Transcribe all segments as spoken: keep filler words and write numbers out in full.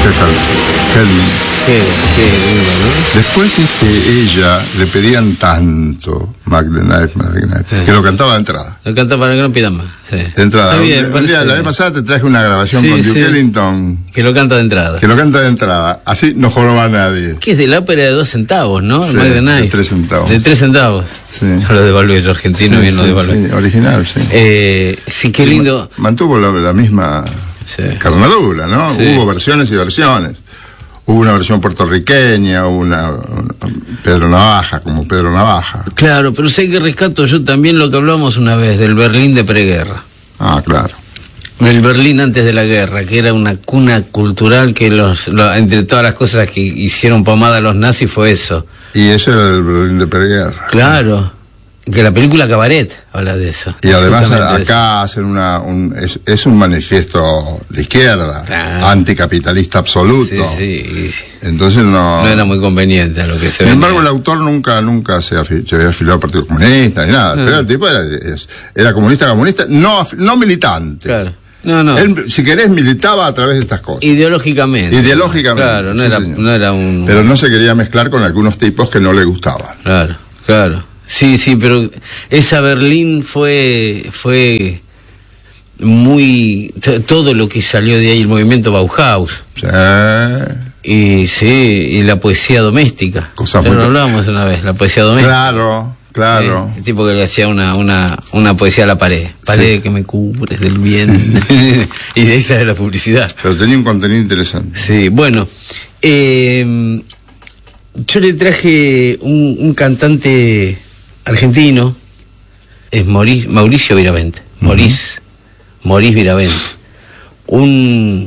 ¿Qué tal? Helmi. Qué, qué lindo, ¿no? Después este, ella le pedían tanto Mac the Knife, Mac the Knife, Sí. que lo cantaba de entrada. Lo canta para que no pidan más. Sí. De entrada. Está bien, un, parece día, la vez bien. pasada te traje una grabación Sí, con Duke sí. Ellington, Que lo canta de entrada. que lo canta de entrada. Así no joroba a nadie. Que es de la ópera de dos centavos, ¿no? El Sí, Mac the de Knife. tres centavos. De tres centavos. Sí. Yo lo devalué, yo argentino Sí, bien lo sí, devalué. sí, original, sí. Eh, sí, qué Sí, lindo. ma- Mantuvo la, la misma Sí. carnadura, ¿no? Sí. Hubo versiones y versiones. Hubo una versión puertorriqueña, hubo una, una Pedro Navaja, como Pedro Navaja. Claro, pero sé que rescato yo también lo que hablamos una vez del Berlín de preguerra. Ah, claro. El Berlín antes de la guerra, que era una cuna cultural que los, lo- entre todas las cosas que hicieron pomada a los nazis fue eso. Y eso era el Berlín de preguerra. Claro, que la película Cabaret habla de eso. Y además Justamente de acá hacen una, un, es, es un manifiesto de izquierda, Claro. anticapitalista eso. absoluto. Sí, sí, sí. Entonces no... No era muy conveniente a lo que se Sin venía. embargo, el autor nunca nunca se, afi- se había afiliado al Partido Comunista ni nada. Ah. Pero el tipo era, es- era comunista, comunista, no, af- no militante. Claro. No, no. Él, si querés, militaba a través de estas cosas. Ideológicamente. Ideológicamente, Claro, no, sí, era, señor. no era un... Pero no se quería mezclar con algunos tipos que no le gustaban. Claro, claro. Sí, sí, pero esa Berlín fue fue muy t- todo lo que salió de ahí, el movimiento Bauhaus. Sí. Y sí, y la poesía doméstica. Cosa Ya muy- lo hablábamos una vez, la poesía doméstica. Claro, claro. Eh, el tipo que le hacía una, una, una poesía a la pared. Pared Sí. que me cubres del bien. Y de esa era la publicidad. Pero tenía un contenido interesante. Sí, bueno. eh, yo le traje un, un cantante argentino, es Mauricio, Mauricio Viravente. Ujú. Maurice, Maurice Viravente. Un,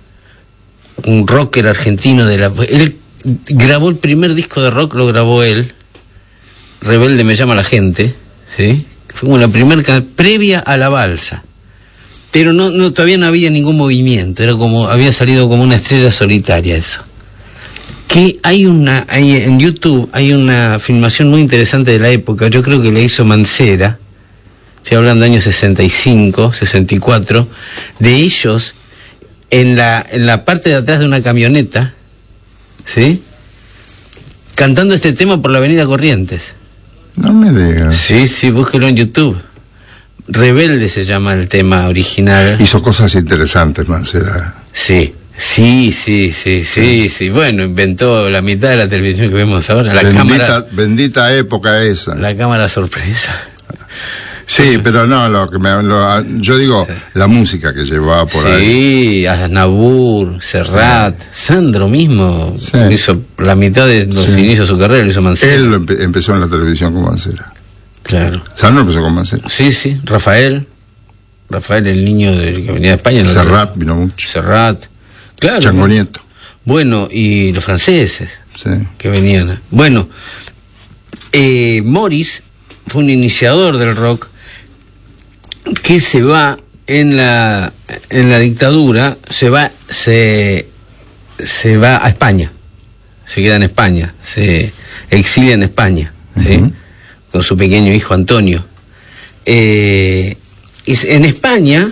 un rocker argentino de la... Él grabó el primer disco de rock, lo grabó él. Rebelde me llama la gente, ¿sí? Fue como la primera can- previa a la balsa. Pero no, no, todavía no había ningún movimiento, era como, había salido como una estrella solitaria eso. Que hay una, hay, en YouTube hay una filmación muy interesante de la época, yo creo que la hizo Mancera, estoy hablando de años sesenta y cinco, sesenta y cuatro, de ellos en la, en la parte de atrás de una camioneta, ¿sí? Cantando este tema por la avenida Corrientes. No me digas. Sí, sí, búsquelo en YouTube. Rebelde se llama el tema original. Hizo cosas interesantes, Mancera. Sí, sí, sí, sí, sí, sí. Bueno, inventó la mitad de la televisión que vemos ahora, la bendita, cámara, bendita época esa. la cámara sorpresa. Sí, pero no, lo que me, lo- yo digo, la música que llevaba por ahí. Sí, Aznavour, Serrat, Sandro mismo Sí. hizo la mitad de los Sí. inicios de su carrera, lo hizo Mancera. Él lo empe- empezó en la televisión con Mancera. Claro. Sandro empezó con Mancera. Sí, sí, Rafael. Rafael, el niño del que venía de España. ¿no? Serrat vino mucho. Serrat. Claro. Chango Nieto. Bueno, y los franceses Sí. que venían. Bueno, eh, Morris fue un iniciador del rock que se va en la en la dictadura, se va se se va a España, se queda en España, se exilia en España, ¿sí? Ujú. Con su pequeño hijo Antonio. Eh, y en España,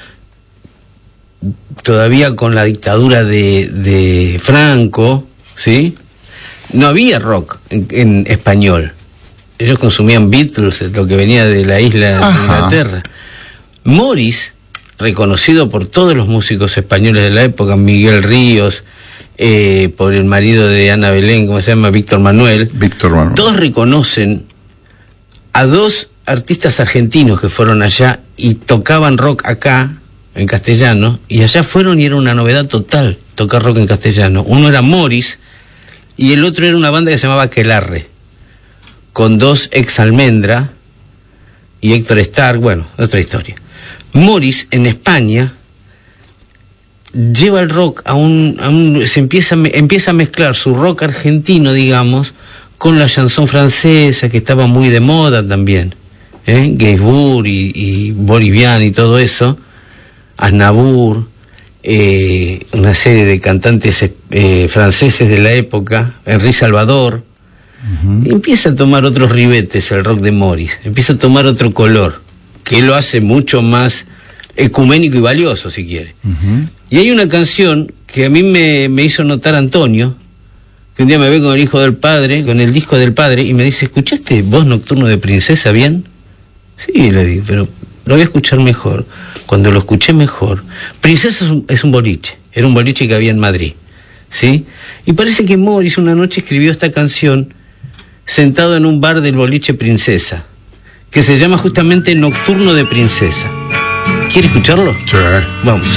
todavía con la dictadura de, de Franco, ¿sí? No había rock en, en español. Ellos consumían Beatles, lo que venía de la isla Ajá. de Inglaterra. Morris, reconocido por todos los músicos españoles de la época, Miguel Ríos, eh, por el marido de Ana Belén, ¿cómo se llama? Víctor Manuel. Víctor Manuel. Todos reconocen a dos artistas argentinos que fueron allá y tocaban rock acá, en castellano, y allá fueron y era una novedad total tocar rock en castellano. Uno era Morris y el otro era una banda que se llamaba Aquelarre, con dos ex Almendra y Héctor Stark, bueno, otra historia. Morris en España lleva el rock a un, a un se empieza a me- empieza a mezclar su rock argentino, digamos, con la chanson francesa, que estaba muy de moda también, ¿eh? Gainsbourg y, y Bolivian y todo eso, Aznavour, eh, una serie de cantantes eh, franceses de la época, Henri Salvador. Ujú. Y empieza a tomar otros ribetes el rock de Morris, empieza a tomar otro color, que lo hace mucho más ecuménico y valioso, si quiere. Ujú. Y hay una canción que a mí me, me hizo notar Antonio, que un día me ve con el hijo del padre, con el disco del padre, y me dice, ¿escuchaste Voz Nocturno de Princesa bien? Sí, le digo, pero lo voy a escuchar mejor. Cuando lo escuché mejor, Princesa es un, es un boliche, era un boliche que había en Madrid, ¿sí? Y parece que Morris una noche escribió esta canción sentado en un bar del boliche Princesa, que se llama justamente Nocturno de Princesa. ¿Quiere escucharlo? Sí. Vamos.